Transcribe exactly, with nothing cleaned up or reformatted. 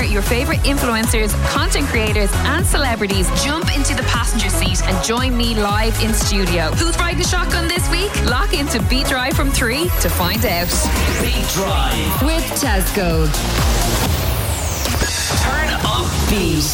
your favourite influencers, content creators and celebrities jump into the passenger seat and join me live in studio. Who's riding shotgun this week? Lock into Beat Drive from three to find out. Beat Drive with Tesco. Turn up beat.